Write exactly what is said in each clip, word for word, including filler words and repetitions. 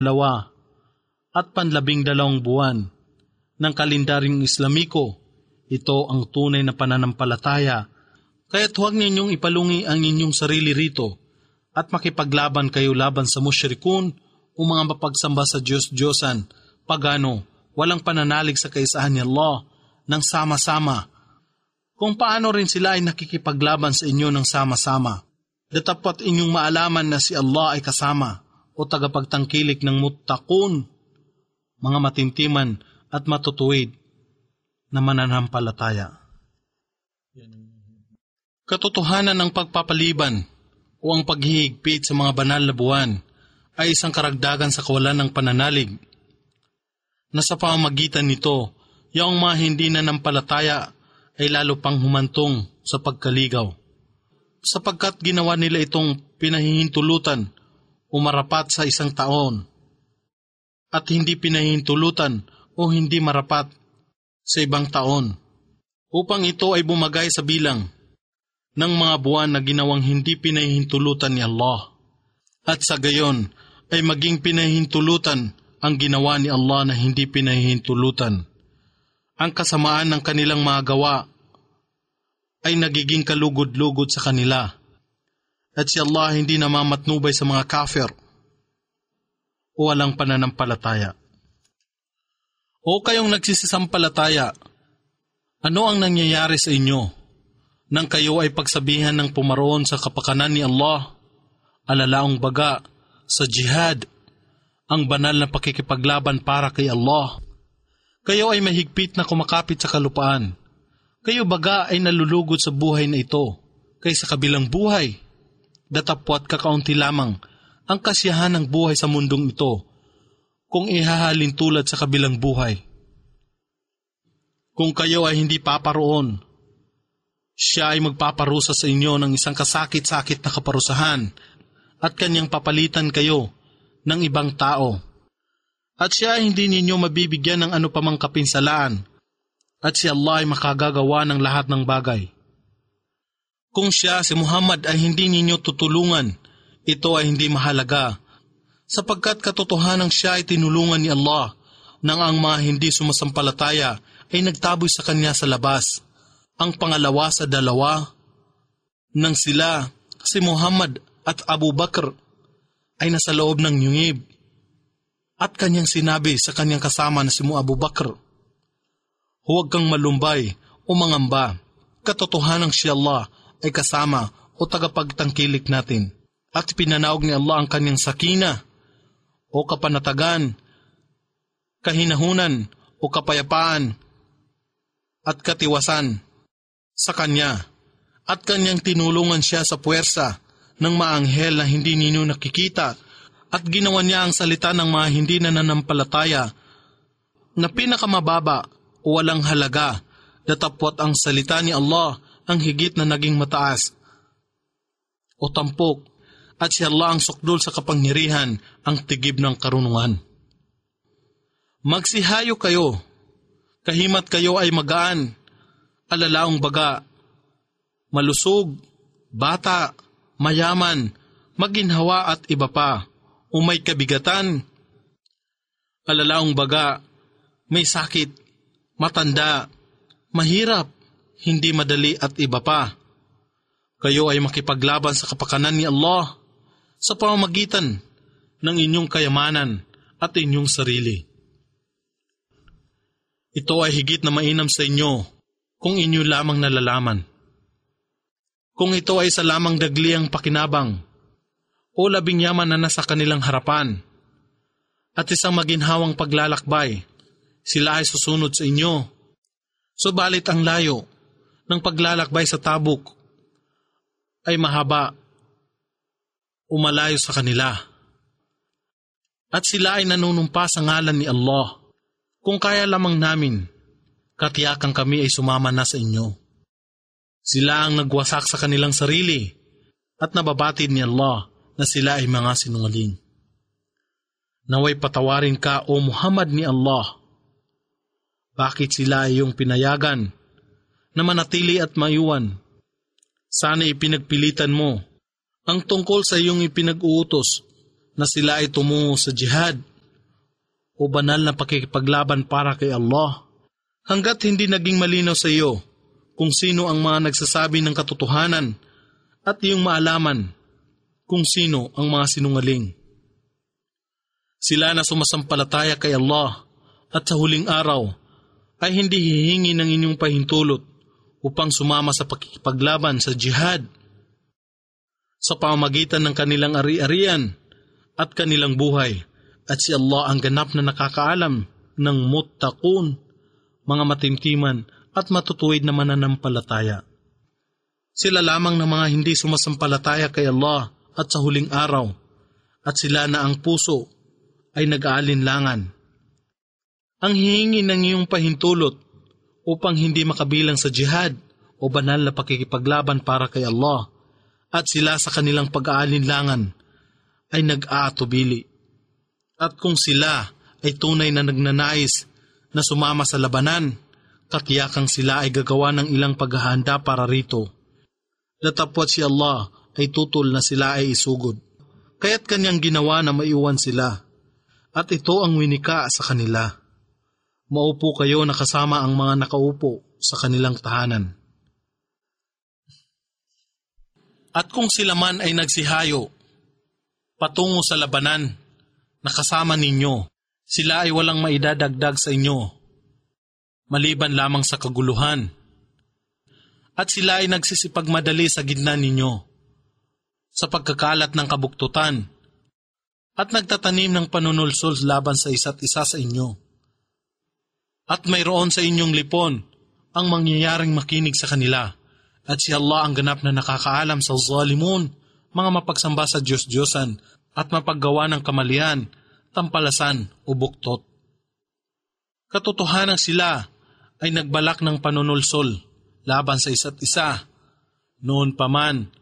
dalawa at panlabing dalawang buwan ng kalendaryong Islamiko. Ito ang tunay na pananampalataya. Kaya't huwag ninyong ipalungi ang inyong sarili rito at makipaglaban kayo laban sa musyrikun o mga mapagsamba sa Diyos-Diyosan, pagano, walang pananalig sa kaisahan ni Allah ng sama-sama. Kung paano rin sila ay nakikipaglaban sa inyo ng sama-sama. Datapot inyong maalaman na si Allah ay kasama o tagapagtangkilik ng muttaqun, mga matintiman at matutuwid na mananampalataya. Katotohanan ng pagpapaliban o ang paghihigpit sa mga banal na buwan ay isang karagdagan sa kawalan ng pananalig, na sa pamamagitan nito, yung mga hindi nanampalataya ay lalo pang humantong sa pagkaligaw, sapagkat ginawa nila itong pinahihintulutan o marapat sa isang taon, at hindi pinahihintulutan o hindi marapat sa ibang taon, upang ito ay bumagay sa bilang ng mga buwan na ginawang hindi pinahihintulutan ni Allah, at sa gayon ay maging pinahihintulutan ang ginawa ni Allah na hindi pinahihintulutan. Ang kasamaan ng kanilang mga gawa ay nagiging kalugod-lugod sa kanila, at si Allah hindi namamatnubay sa mga kafir o walang pananampalataya. O kayong nagsisisampalataya, ano ang nangyayari sa inyo nang kayo ay pagsabihan ng pumaroon sa kapakanan ni Allah, alalaong baga sa jihad, ang banal na pakikipaglaban para kay Allah? Kayo ay mahigpit na kumakapit sa kalupaan. Kayo baga ay nalulugod sa buhay na ito kaysa kabilang buhay. Datapwat kakaunti lamang ang kasiyahan ng buhay sa mundong ito kung ihahalin tulad sa kabilang buhay. Kung kayo ay hindi paparoon, siya ay magpaparusa sa inyo ng isang kasakit-sakit na kaparusahan at kanyang papalitan kayo ng ibang tao. At siya ay hindi ninyo mabibigyan ng ano pamang kapinsalaan, at si Allah ay makagagawa ng lahat ng bagay. Kung siya, si Muhammad, ay hindi ninyo tutulungan, ito ay hindi mahalaga, sapagkat katotohanan siya ay tinulungan ni Allah nang ang mga hindi sumasampalataya ay nagtaboy sa kanya sa labas. Ang pangalawa sa dalawa nang sila, si Muhammad at Abu Bakr, ay nasa loob ng yungib, at kanyang sinabi sa kanyang kasama na si Abu Bakr, huwag kang malumbay o mangamba, katotohanang si Allah ay kasama o tagapagtangkilik natin. At pinanaog ni Allah ang kanyang sakina o kapanatagan, kahinahunan o kapayapaan at katiwasan sa kanya, at kanyang tinulungan siya sa puwersa ng maanghel na hindi ninyo nakikita, at ginawa niya ang salita ng mga hindi nananampalataya na pinakamababa o walang halaga, datapwat ang salita ni Allah ang higit na naging mataas o tampok, at si Allah ang sukdul sa kapangyarihan, ang tigib ng karunungan. Magsihayo kayo, kahimat kayo ay magaan, alalaong baga, malusog, bata, mayaman, maginhawa at iba pa, o may kabigatan, alalaong baga, may sakit, matanda, mahirap, hindi madali at iba pa. Kayo ay makipaglaban sa kapakanan ni Allah sa pamamagitan ng inyong kayamanan at inyong sarili. Ito ay higit na mainam sa inyo kung inyo lamang nalalaman. Kung ito ay sa lamang dagliang pakinabang o labing yaman na nasa kanilang harapan, at isang maginhawang paglalakbay, sila ay susunod sa inyo. Subalit ang layo ng paglalakbay sa Tabuk ay mahaba o malayo sa kanila, at sila ay nanunumpa sa ngalan ni Allah. Kung kaya lamang namin, katiyakan kami ay sumama na sa inyo. Sila ang nagwasak sa kanilang sarili at nababatid ni Allah na sila ay mga sinungaling. Naway patawarin ka, O Muhammad, ni Allah. Bakit sila ay iyong pinayagan na manatili at maiwan? Sana ipinagpilitan mo ang tungkol sa iyong ipinag-uutos na sila ay tumungo sa jihad o banal na pakikipaglaban para kay Allah. Hanggat hindi naging malinaw sa iyo kung sino ang mga nagsasabi ng katotohanan at iyong maalaman kung sino ang mga sinungaling. Sila na sumasampalataya kay Allah at sa huling araw ay hindi hihingi ng inyong pahintulot upang sumama sa pakikipaglaban sa jihad sa pamamagitan ng kanilang ari-arian at kanilang buhay, at si Allah ang ganap na nakakaalam ng muttaqun, mga matimtiman at matutuwid na mananampalataya. Sila lamang ng mga hindi sumasampalataya kay Allah at sa huling araw, at sila na ang puso ay nag-aalinlangan. Ang hihingi ng iyong pahintulot upang hindi makabilang sa jihad o banal na pakikipaglaban para kay Allah, at sila sa kanilang pag-aalinlangan ay nag-aatubili. At kung sila ay tunay na nagnanais na sumama sa labanan, katiyakang sila ay gagawa ng ilang paghahanda para rito. Datapwat si Allah ay tutol na sila ay isugod. Kaya't kanyang ginawa na maiwan sila. At ito ang winika sa kanila. Maupo kayo na kasama ang mga nakaupo sa kanilang tahanan. At kung sila man ay nagsihayo patungo sa labanan na kasama ninyo, sila ay walang maidadagdag sa inyo, maliban lamang sa kaguluhan. At sila ay nagsisipagmadali sa gitna ninyo, sa pagkakalat ng kabuktutan, at nagtatanim ng panunulsol laban sa isa't isa sa inyo. At mayroon sa inyong lipon ang mangyayaring makinig sa kanila, at si Allah ang ganap na nakakaalam sa zalimun, mga mapagsamba sa Diyos-Diyosan at mapaggawa ng kamalian, tampalasan o buktot. Katotohanan sila ay nagbalak ng panunulsol laban sa isa't isa noon pa man,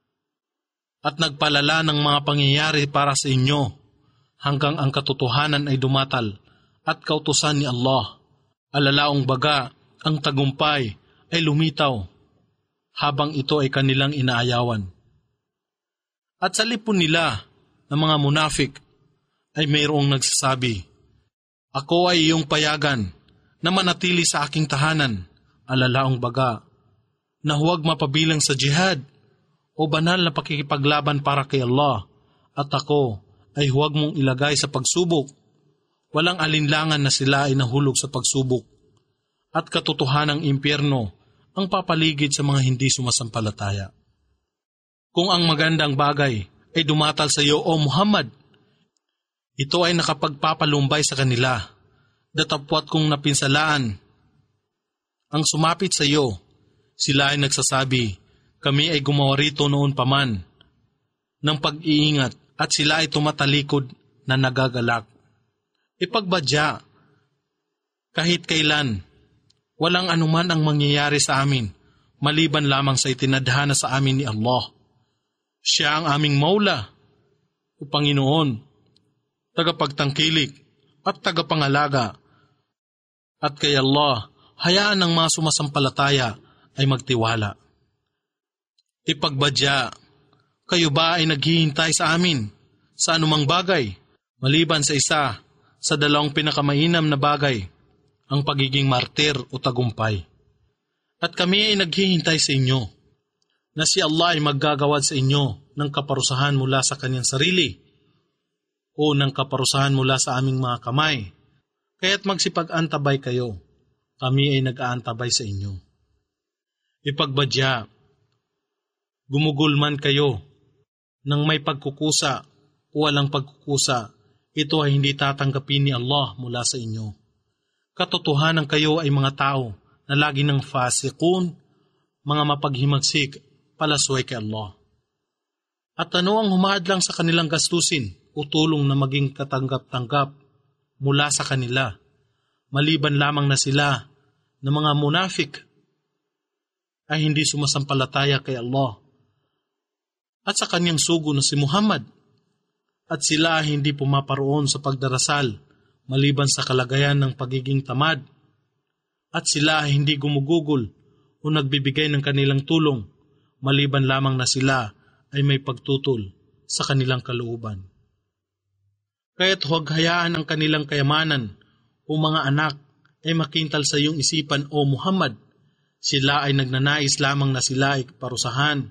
at nagpalala ng mga pangyayari para sa inyo hanggang ang katotohanan ay dumatal at kautusan ni Allah. Alalaong baga ang tagumpay ay lumitaw habang ito ay kanilang inaayawan. At sa lipon nila ng mga munafik ay mayroong nagsasabi, "Ako ay iyong payagan na manatili sa aking tahanan," alalaong baga, na huwag mapabilang sa jihad o banal na pakikipaglaban para kay Allah, at ako ay huwag mong ilagay sa pagsubok. Walang alinlangan na sila ay nahulog sa pagsubok, at katotohanang impyerno ang papaligid sa mga hindi sumasampalataya. Kung ang magandang bagay ay dumatal sa iyo, O Muhammad, ito ay nakapagpapalumbay sa kanila. Datapwat kung napinsalaan ang sumapit sa iyo, sila ay nagsasabi, "Kami ay gumawa rito noon paman ng pag-iingat," at sila ay tumatalikod na nagagalak. Ipagbadya, kahit kailan, walang anuman ang mangyayari sa amin, maliban lamang sa itinadhana sa amin ni Allah. Siya ang aming Maula, o Panginoon, tagapagtangkilik at tagapangalaga. At kay Allah, hayaan ng mga sumasampalataya ay magtiwala. Ipagbadya, kayo ba ay naghihintay sa amin sa anumang bagay, maliban sa isa sa dalawang pinakamainam na bagay, ang pagiging martir o tagumpay? At kami ay naghihintay sa inyo, na si Allah ay maggagawad sa inyo ng kaparusahan mula sa kanyang sarili o ng kaparusahan mula sa aming mga kamay. Kaya't magsipag-antabay kayo, kami ay nag-aantabay sa inyo. Ipagbadya, gumugulman kayo ng may pagkukusa o walang pagkukusa, ito ay hindi tatanggapin ni Allah mula sa inyo. Katotohanan kayo ay mga tao na lagi ng fasikun, mga mapaghimagsik, palasway kay Allah. At ano ang humadlang sa kanilang gastusin o tulong na maging katanggap-tanggap mula sa kanila, maliban lamang na sila na mga munafik ay hindi sumasampalataya kay Allah at sa kanyang sugo na si Muhammad, at sila ay hindi pumaparoon sa pagdarasal maliban sa kalagayan ng pagiging tamad, at sila ay hindi gumugugol o nagbibigay ng kanilang tulong maliban lamang na sila ay may pagtutol sa kanilang kalooban. Kaya't huwag hayaan ang kanilang kayamanan o mga anak ay makintal sa iyong isipan o Muhammad. Sila ay nagnanais lamang na sila ay parusahan.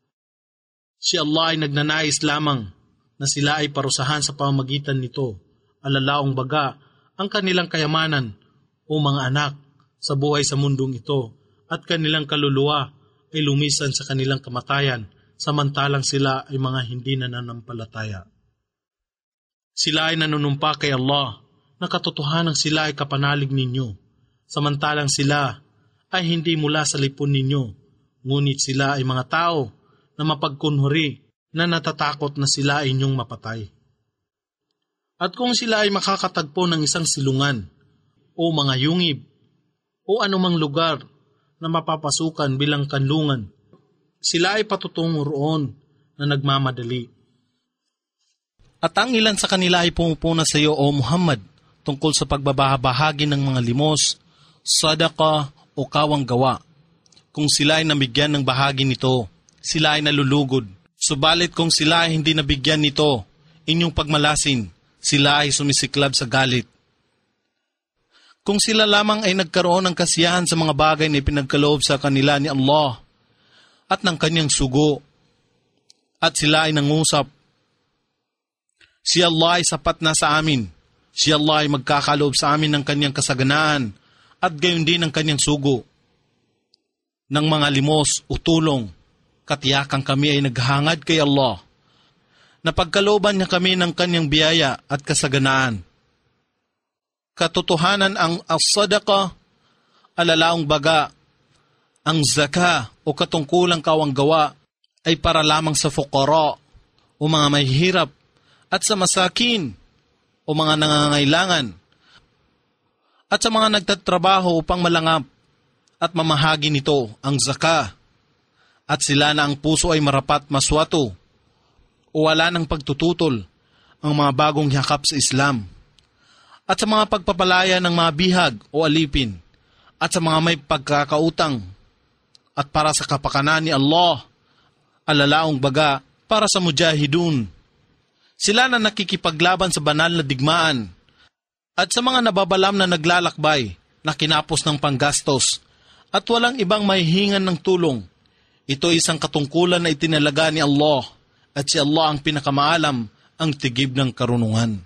Si Allah ay nagnanais lamang na sila ay parusahan sa pamamagitan nito. Alalaong baga ang kanilang kayamanan o mga anak sa buhay sa mundong ito at kanilang kaluluwa ay lumisan sa kanilang kamatayan samantalang sila ay mga hindi nananampalataya. Sila ay nanunumpa kay Allah na katotohanang sila ay kapanalig ninyo samantalang sila ay hindi mula sa lipon ninyo, ngunit sila ay mga tao na mapagkunhuri na natatakot na sila ay inyong mapatay. At kung sila ay makakatagpo ng isang silungan o mga yungib o anumang lugar na mapapasukan bilang kanlungan, sila ay patutungo roon na nagmamadali. At ang ilan sa kanila ay pumupuna sa iyo, O Muhammad, tungkol sa pagbabahagi ng mga limos, sadaka o kawang gawa. Kung sila ay nabigyan ng bahagi nito, sila ay nalulugod. Subalit kung sila ay hindi nabigyan nito, inyong pagmalasin, sila ay sumisiklab sa galit. Kung sila lamang ay nagkaroon ng kasiyahan sa mga bagay na ipinagkaloob sa kanila ni Allah at ng kanyang sugo, at sila ay nangusap, si Allah ay sapat na sa amin, si Allah ay magkakaloob sa amin ng kanyang kasaganaan at gayon din ng kanyang sugo. Ng mga limos o tulong, katiyakang kami ay naghangad kay Allah. Napagkalooban niya kami ng kanyang biyaya at kasaganaan. Katotohanan ang as-sadaqa, alalaong baga, ang zaka o katungkulang kawang gawa ay para lamang sa fuqara o mga mahihirap at sa masakin o mga nangangailangan at sa mga nagtatrabaho upang malangap at mamahagi nito ang zaka, at sila na ang puso ay marapat maswato o wala ng pagtututol ang mga bagong yakap sa Islam, at sa mga pagpapalaya ng mga bihag o alipin, at sa mga may pagkakautang, at para sa kapakanan ni Allah, alalaong baga para sa mujahidun. Sila na nakikipaglaban sa banal na digmaan, at sa mga nababalam na naglalakbay na kinapos ng panggastos at walang ibang mahihingan ng tulong. Ito isang katungkulan na itinalaga ni Allah at si Allah ang pinakamaalam ang tigib ng karunungan.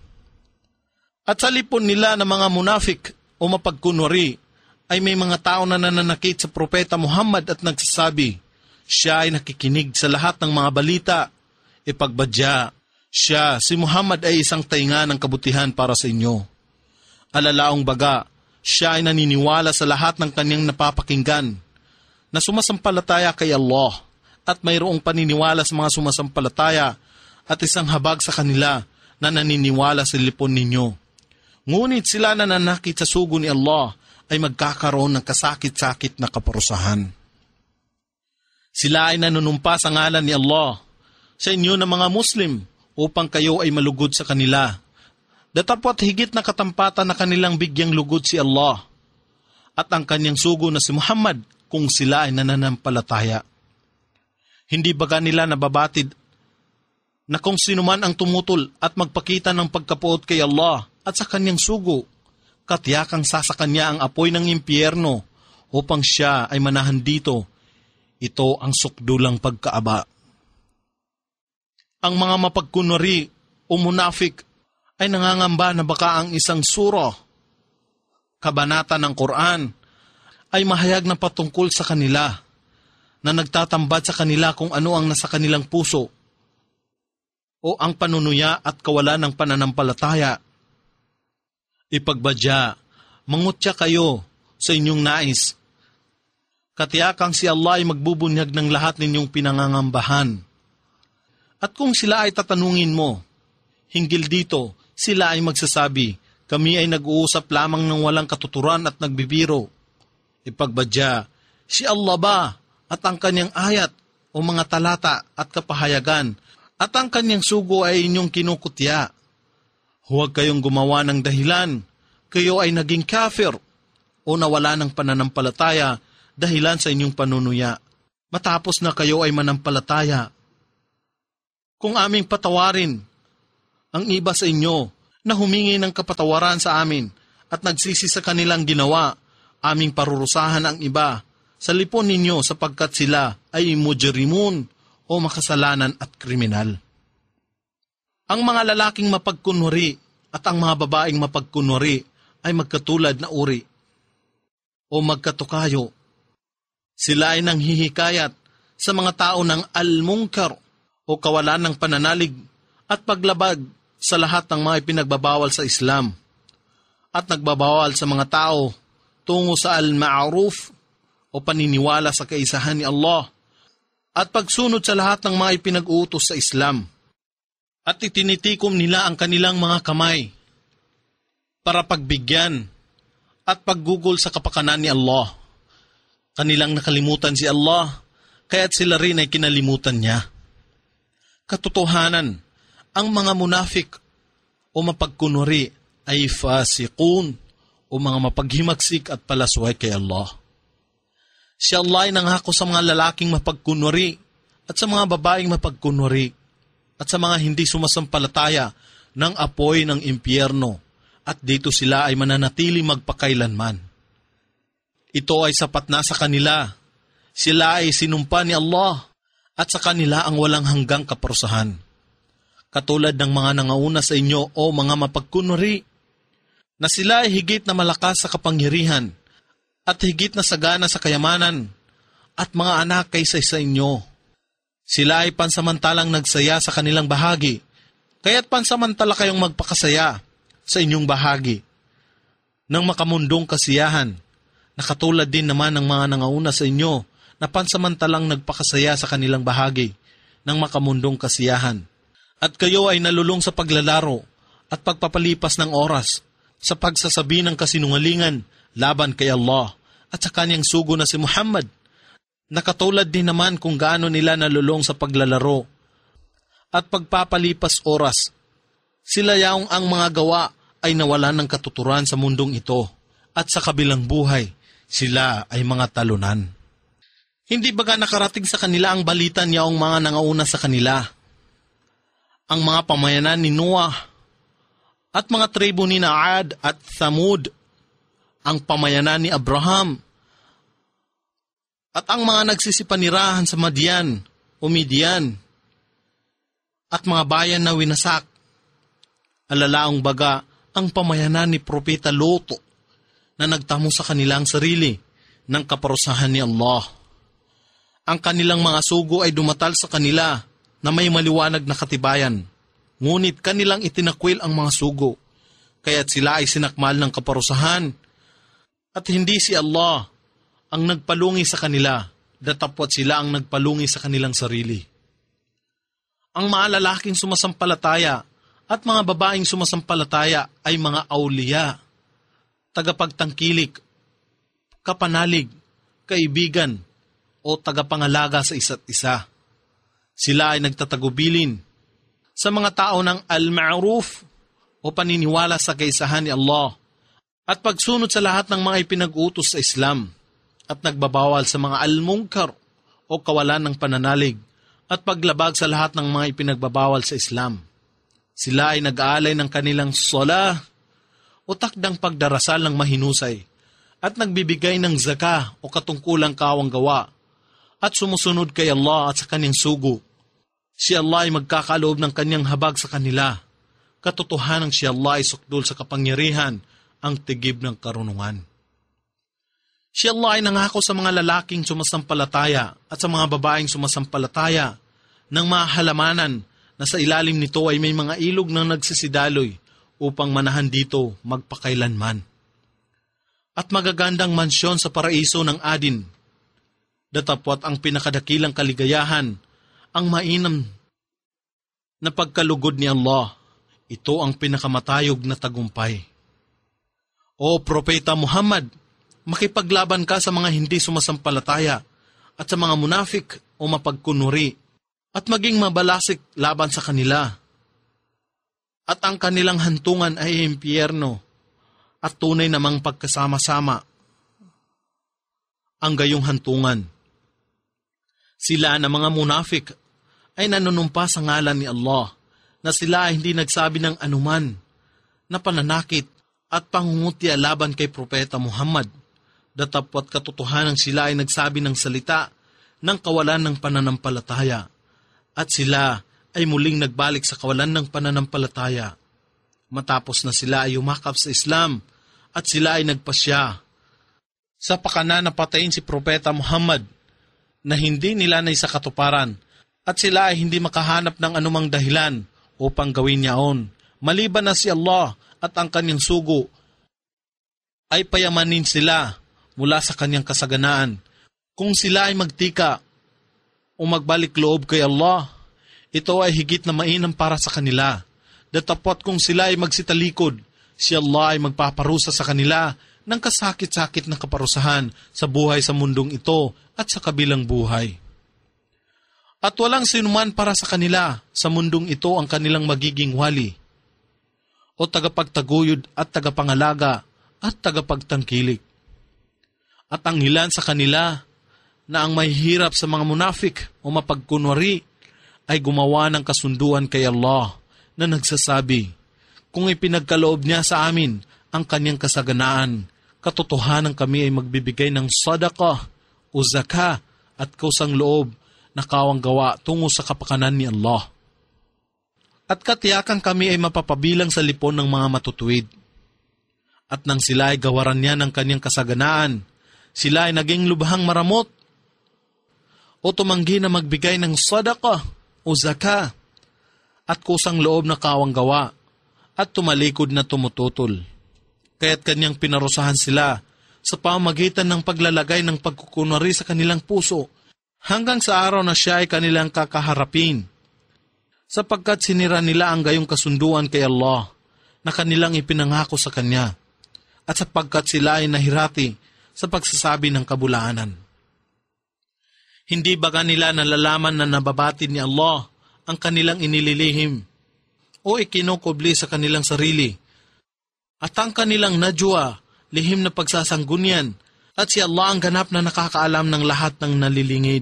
At sa lipon nila ng mga munafik o mapagkunwari ay may mga tao na nananakit sa Propeta Muhammad at nagsasabi, siya ay nakikinig sa lahat ng mga balita. Ipagbadya, siya, si Muhammad ay isang tainga ng kabutihan para sa inyo. Alalaong baga, siya ay naniniwala sa lahat ng kanyang napapakinggan na sumasampalataya kay Allah at mayroong paniniwala sa mga sumasampalataya at isang habag sa kanila na naniniwala sa lipon ninyo. Ngunit sila na nanakit sa sugo ni Allah ay magkakaroon ng kasakit-sakit na kaparusahan. Sila ay nanunumpa sa ngalan ni Allah sa inyo na mga Muslim upang kayo ay malugod sa kanila. Datapot higit na katampatan na kanilang bigyang lugod si Allah at ang kanyang sugo na si Muhammad kung sila ay nananampalataya. Hindi baga nila nababatid na kung sino man ang tumutol at magpakita ng pagkapuot kay Allah at sa kanyang sugo, katiyakang sasakan niya ang apoy ng impyerno upang siya ay manahan dito. Ito ang sukdulang pagkaaba. Ang mga mapagkunwari o munafik ay nangangamba na baka ang isang sura, kabanata ng Quran, ay mahayag na patungkol sa kanila, na nagtatambad sa kanila kung ano ang nasa kanilang puso, o ang panunuya at kawalan ng pananampalataya. Ipagbadya, mangutya kayo sa inyong nais. Katiyakang si Allah ay magbubunyag ng lahat ninyong pinangangambahan. At kung sila ay tatanungin mo, hinggil dito, sila ay magsasabi, kami ay nag-uusap lamang ng walang katuturan at nagbibiro. Ipagbadya, si Allah ba at ang kanyang ayat o mga talata at kapahayagan at ang kanyang sugo ay inyong kinukutya. Huwag kayong gumawa ng dahilan, kayo ay naging kafir o nawala ng pananampalataya dahilan sa inyong panunuya, matapos na kayo ay manampalataya. Kung aming patawarin ang iba sa inyo, na humingi ng kapatawaran sa amin at nagsisi sa kanilang ginawa, aming parurusahan ang iba sa lipon ninyo sapagkat sila ay mujrimun o makasalanan at kriminal. Ang mga lalaking mapagkunwari at ang mga babaeng mapagkunwari ay magkatulad na uri o magkatukayo. Sila ay nanghihikayat sa mga tao ng al-munkar o kawalan ng pananalig at paglabag sa lahat ng mga ipinagbabawal sa Islam at nagbabawal sa mga tao tungo sa al-ma'ruf o paniniwala sa kaisahan ni Allah at pagsunod sa lahat ng mga ipinag-uutos sa Islam at itinitikom nila ang kanilang mga kamay para pagbigyan at paggugol sa kapakanan ni Allah. Kanilang nakalimutan si Allah, kaya't sila rin ay kinalimutan niya. Katotohanan, ang mga munafik o mapagkunwari ay fasiqun o mga mapaghimagsik at palasway kay Allah. Si Allah ay nangako sa mga lalaking mapagkunwari at sa mga babaeng mapagkunwari at sa mga hindi sumasampalataya ng apoy ng impyerno at dito sila ay mananatili magpakailanman. Ito ay sapat na sa kanila. Sila ay sinumpa ni Allah at sa kanila ang walang hanggang kaparusahan. Katulad ng mga nangauna sa inyo o mga mapagkunwari, na sila ay higit na malakas sa kapangyarihan at higit na sagana sa kayamanan at mga anak kaysa sa inyo. Sila ay pansamantalang nagsaya sa kanilang bahagi, kaya't pansamantala kayong magpakasaya sa inyong bahagi ng makamundong kasiyahan, na katulad din naman ng mga nangauna sa inyo na pansamantalang nagpakasaya sa kanilang bahagi ng makamundong kasiyahan. At kayo ay nalulong sa paglalaro at pagpapalipas ng oras sa pagsasabi ng kasinungalingan laban kay Allah at sa kanyang sugo na si Muhammad, na katulad din naman kung gaano nila nalulong sa paglalaro at pagpapalipas oras. Sila yaong ang mga gawa ay nawalan ng katuturan sa mundong ito at sa kabilang buhay, sila ay mga talunan. Hindi baga nakarating sa kanila ang balita niyaong mga nangauna sa kanila, ang mga pamayanan ni Noah at mga tribo ni Naad at Thamud, ang pamayanan ni Abraham at ang mga nagsisipanirahan sa Madian o Midian at mga bayan na winasak. Alalaong baga ang pamayanan ni Propeta Lot na nagtamo sa kanilang sarili ng kaparusahan ni Allah. Ang kanilang mga sugo ay dumatal sa kanila na may maliwanag na katibayan, ngunit kanilang itinakwil ang mga sugo, kaya't sila ay sinakmal ng kaparusahan at hindi si Allah ang nagpalungi sa kanila, datapwat sila ang nagpalungi sa kanilang sarili. Ang mga lalaking sumasampalataya at mga babaeng sumasampalataya ay mga awliya, tagapagtangkilik, kapanalig, kaibigan, o tagapangalaga sa isa't isa. Sila ay nagtatagubilin sa mga tao ng al-ma'ruf o paniniwala sa kaisahan ni Allah at pagsunod sa lahat ng mga ipinag-utos sa Islam at nagbabawal sa mga al-munkar o kawalan ng pananalig at paglabag sa lahat ng mga ipinagbabawal sa Islam. Sila ay nag-aalay ng kanilang sola o takdang pagdarasal ng mahinusay at nagbibigay ng zaka o katungkulang kawang gawa at sumusunod kay Allah at sa kanyang sugo. Si Allah ay magkakaloob ng kanyang habag sa kanila. Katotohanang si Allah ay sukdul sa kapangyarihan, ang tigib ng karunungan. Si Allah ay nangako sa mga lalaking sumasampalataya at sa mga babaeng sumasampalataya ng mga halamanan na sa ilalim nito ay may mga ilog na nagsisidaloy upang manahan dito magpakailanman. At magagandang mansyon sa paraiso ng Adin, datapwat ang pinakadakilang kaligayahan, ang mainam na pagkalugod ni Allah. Ito ang pinakamatayog na tagumpay. O Propeta Muhammad, makipaglaban ka sa mga hindi sumasampalataya at sa mga munafik o mapagkunwari at maging mabalasik laban sa kanila. At ang kanilang hantungan ay impyerno at tunay namang pagkasama-sama ang gayong hantungan. Sila na mga munafik ay nanunumpa sa ngalan ni Allah na sila ay hindi nagsabi ng anuman na pananakit at pangungutya laban kay Propeta Muhammad. Datapwat katotohanan sila ay nagsabi ng salita ng kawalan ng pananampalataya at sila ay muling nagbalik sa kawalan ng pananampalataya. Matapos na sila ay umakap sa Islam at sila ay nagpasya sa pakana na patayin si Propeta Muhammad na hindi nila na isa katuparan at sila ay hindi makahanap ng anumang dahilan upang gawin niyaon. Maliban na si Allah at ang kanyang sugo ay payamanin sila mula sa kanyang kasaganaan. Kung sila ay magtika o magbalik loob kay Allah, ito ay higit na mainam para sa kanila. Datapwat kung sila ay magsitalikod, si Allah ay magpaparusa sa kanila ng kasakit-sakit na kaparusahan sa buhay sa mundong ito at sa kabilang buhay. At walang sinuman para sa kanila sa mundong ito ang kanilang magiging wali o tagapagtaguyod at tagapangalaga at tagapagtangkilik. At ang ilan sa kanila na ang mahihirap sa mga munafik o mapagkunwari ay gumawa ng kasunduan kay Allah na nagsasabi, kung ipinagkaloob niya sa amin ang kanyang kasaganaan, katotohanan kami ay magbibigay ng sadaqah o zakah at kusang loob na kawang gawa tungo sa kapakanan ni Allah. At katiyakan kami ay mapapabilang sa lipon ng mga matutuwid. At nang sila ay gawaran niya ng kanyang kasaganaan, sila ay naging lubhang maramot o tumanggi na magbigay ng sadaqah o zakah at kusang loob na kawang gawa at tumalikod na tumututol. Kaya't kanyang pinarusahan sila sa pamamagitan ng paglalagay ng pagkukunwari sa kanilang puso hanggang sa araw na siya ay kanilang kakaharapin, sapagkat sinira nila ang gayong kasunduan kay Allah na kanilang ipinangako sa Kanya at sapagkat sila ay nahirati sa pagsasabi ng kabulaanan. Hindi baga nila nalalaman na nababati ni Allah ang kanilang inililihim o ikinukubli sa kanilang sarili at ang kanilang najwa, lihim na pagsasanggunyan, at si Allah ang ganap na nakakaalam ng lahat ng nalilingid.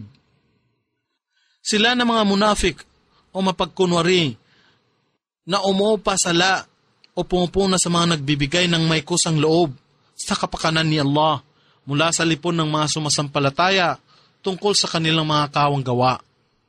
Sila na mga munafik o mapagkunwari na umupasala o pumupuna sa mga nagbibigay ng may kusang loob sa kapakanan ni Allah mula sa lipon ng mga sumasampalataya tungkol sa kanilang mga kawang gawa.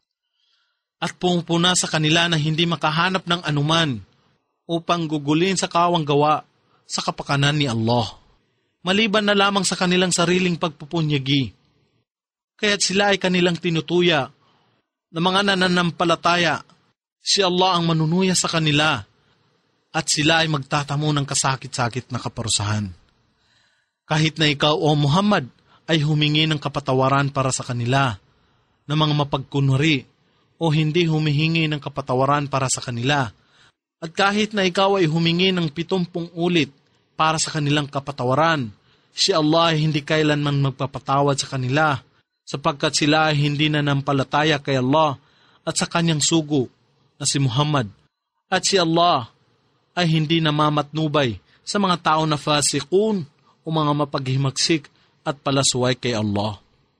At pumupuna sa kanila na hindi makahanap ng anuman upang gugulin sa kawang gawa sa kapakanan ni Allah, maliban na lamang sa kanilang sariling pagpupunyagi. Kaya't sila ay kanilang tinutuya na mga nananampalataya, si Allah ang manunuya sa kanila at sila ay magtatamo ng kasakit-sakit na kaparusahan. Kahit na ikaw o Muhammad ay humingi ng kapatawaran para sa kanila na mga mapagkunwari o hindi humihingi ng kapatawaran para sa kanila, at kahit na ikaw ay humingi ng pitumpung ulit para sa kanilang kapatawaran, si Allah ay hindi kailanman magpapatawad sa kanila sapagkat sila ay hindi nanampalataya kay Allah at sa kanyang sugo na si Muhammad, at si Allah ay hindi namamatnubay sa mga tao na fasikun o mga mapaghimagsik at palasuway kay Allah.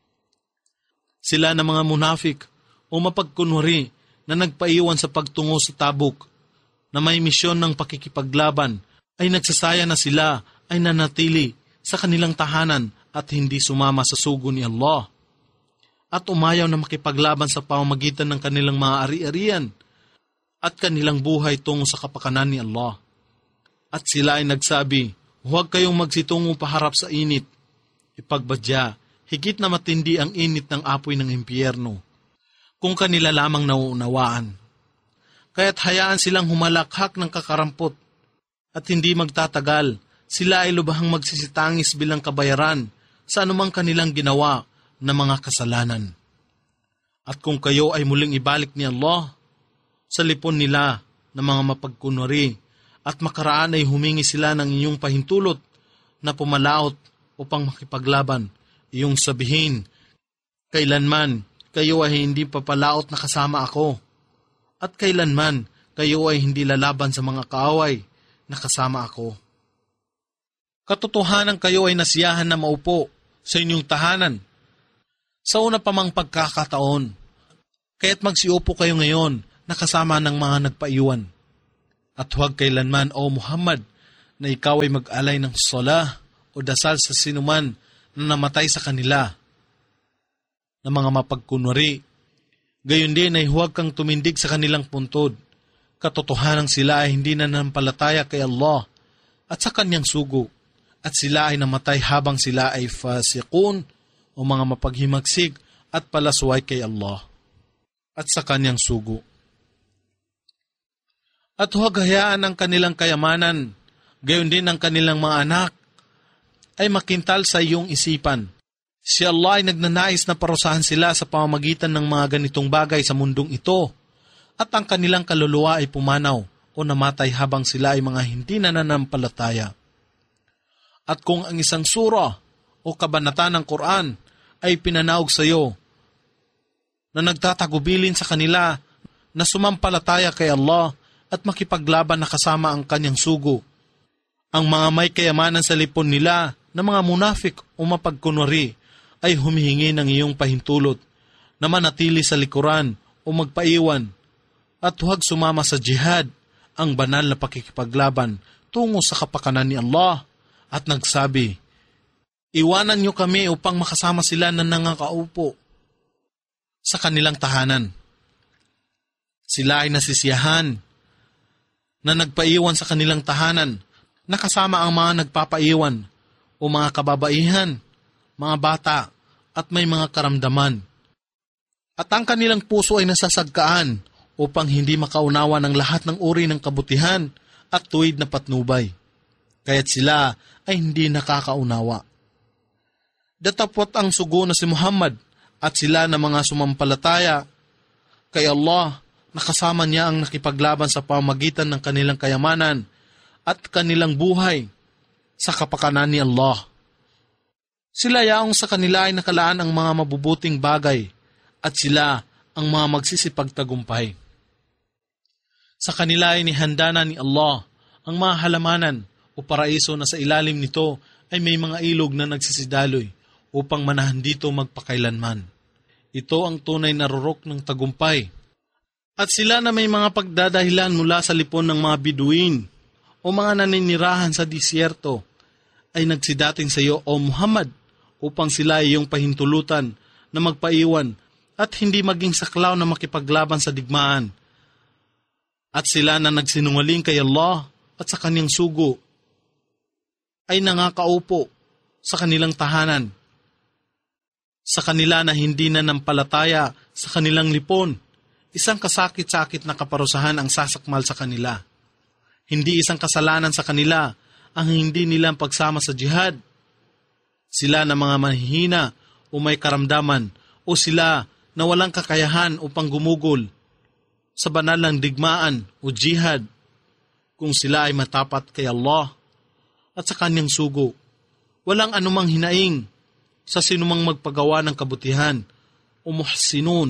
Sila na mga munafik o mapagkunwari na nagpaiwan sa pagtungo sa Tabuk na may misyon ng pakikipaglaban ay nagsasaya na sila ay nanatili sa kanilang tahanan at hindi sumama sa sugo ni Allah at umayaw na makipaglaban sa pamamagitan ng kanilang mga ari-arian at kanilang buhay tungo sa kapakanan ni Allah. At sila ay nagsabi, huwag kayong magsitungo paharap sa init. Ipagbadya, higit na matindi ang init ng apoy ng impyerno, kung kanila lamang nauunawaan. Kaya't hayaan silang humalakhak ng kakarampot, at hindi magtatagal, sila ay lubhang magsisitangis bilang kabayaran sa anumang kanilang ginawa na mga kasalanan. At kung kayo ay muling ibalik ni Allah sa lipon nila na mga mapagkunwari, at makaraan ay humingi sila ng inyong pahintulot na pumalaot upang makipaglaban, iyong sabihin, kailanman kayo ay hindi papalaot na kasama ako, at kailanman kayo ay hindi lalaban sa mga kaaway na kasama ako. Katotohanan kayo ay nasiyahan na maupo sa inyong tahanan sa una pa mang pagkakataon, kaya't magsiupo kayo ngayon na kasama ng mga nagpaiwan. At huwag kailanman, O Muhammad, na ikaw ay mag-alay ng sala o dasal sa sinuman na namatay sa kanila na mga mapagkunwari. Gayon din ay huwag kang tumindig sa kanilang puntod. Katotohanan sila ay hindi nanampalataya kay Allah at sa kanyang sugo, at sila ay namatay habang sila ay fasiqun o mga mapaghimagsik at palasway kay Allah at sa kanyang sugo. At huwag hayaan ang kanilang kayamanan, gayon din ang kanilang mga anak, ay makintal sa iyong isipan. Si Allah ay nagnanais na parusahan sila sa pamamagitan ng mga ganitong bagay sa mundong ito, at ang kanilang kaluluwa ay pumanaw o namatay habang sila ay mga hindi nananampalataya. At kung ang isang sura o kabanata ng Quran ay pinanaog sa iyo na nagtatagubilin sa kanila na sumampalataya kay Allah at makipaglaban na kasama ang kanyang sugo, ang mga may kayamanan sa lipon nila na mga munafik o mapagkunwari ay humihingi ng iyong pahintulot na manatili sa likuran o magpaiwan at huwag sumama sa jihad, ang banal na pakikipaglaban tungo sa kapakanan ni Allah, at nagsabi, iwanan niyo kami upang makasama sila na nangakaupo sa kanilang tahanan. Sila ay nasisiyahan na nagpaiwan sa kanilang tahanan, nakasama ang mga nagpapaiwan o mga kababaihan, mga bata, at may mga karamdaman. At ang kanilang puso ay nasasagkaan upang hindi makaunawa ng lahat ng uri ng kabutihan at tuwid na patnubay. Kaya't sila ay hindi nakakaunawa. Datapot ang sugo na si Muhammad at sila na mga sumampalataya kay Allah, nakasama niya ang nakipaglaban sa pamagitan ng kanilang kayamanan at kanilang buhay sa kapakanan ni Allah. Sila yaong sa kanila ay nakalaan ang mga mabubuting bagay at sila ang mga magsisipagtagumpay. Sa kanila ay nihanda na ni Allah ang mga halamanan o paraiso na sa ilalim nito ay may mga ilog na nagsisidaloy upang manahan dito magpakailanman. Ito ang tunay na rurok ng tagumpay. At sila na may mga pagdadahilan mula sa lipon ng mga biduin o mga naninirahan sa disyerto ay nagsidating sa iyo, O Muhammad, upang sila ay iyong pahintulutan na magpaiwan at hindi maging saklaw na makipaglaban sa digmaan. At sila na nagsinungaling kay Allah at sa kanyang sugo ay nangakaupo sa kanilang tahanan. Sa kanila na hindi na nampalataya sa kanilang lipon, isang kasakit-sakit na kaparusahan ang sasakmal sa kanila. Hindi isang kasalanan sa kanila ang hindi nilang pagsama sa jihad. Sila na mga mahihina o may karamdaman o sila na walang kakayahan upang gumugol sa banal ng digmaan o jihad kung sila ay matapat kay Allah at sa kanyang sugo. Walang anumang hinaing sa sinumang magpagawa ng kabutihan o muhsinun.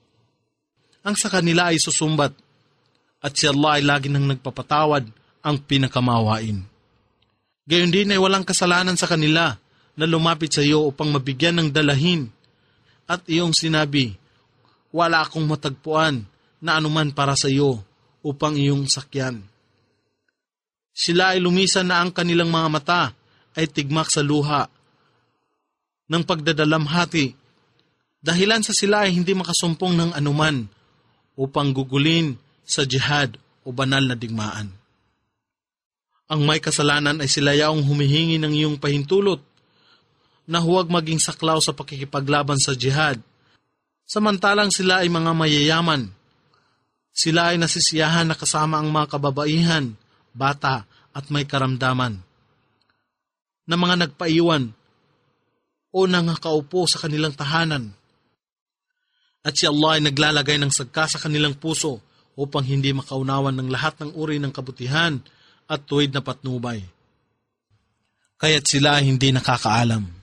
Ang sa kanila ay susumbat at si Allah ay lagi nang nagpapatawad, ang pinakamawain. Gayon din ay walang kasalanan sa kanila na lumapit sa iyo upang mabigyan ng dalahin at iyong sinabi, wala akong matagpuan na anuman para sa iyo upang iyong sakyan. Sila ay lumisan na ang kanilang mga mata ay tigmak sa luha ng pagdadalamhati, dahilan sa sila ay hindi makasumpong ng anuman upang gugulin sa jihad o banal na digmaan. Ang may kasalanan ay sila yaong humihingi ng iyong pahintulot na huwag maging saklaw sa pakikipaglaban sa jihad, samantalang sila ay mga mayayaman. Sila ay nasisiyahan na kasama ang mga kababaihan, bata at may karamdaman na mga nagpaiwan o nangakaupo sa kanilang tahanan. At si Allah ay naglalagay ng sagka sa kanilang puso upang hindi makaunawan ng lahat ng uri ng kabutihan at tuwid na patnubay. Kaya't sila ay hindi nakakaalam.